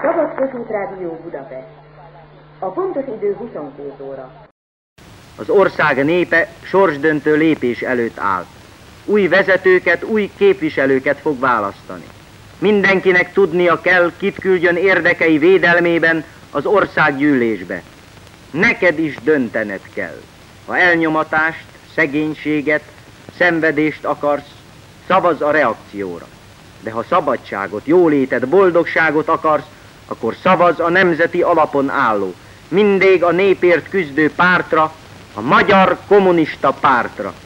Szabad Kossuth Rádió Budapest. A pontos idő 22 óra. Az ország népe sorsdöntő lépés előtt áll. Új vezetőket, új képviselőket fog választani. Mindenkinek tudnia kell, kit küldjön érdekei védelmében az országgyűlésbe. Neked is döntened kell. Ha elnyomatást, szegénységet, szenvedést akarsz, szavazz a reakcióra. De ha szabadságot, jólétet, boldogságot akarsz, akkor szavazz a nemzeti alapon álló, mindig a népért küzdő pártra, a Magyar Kommunista Pártra.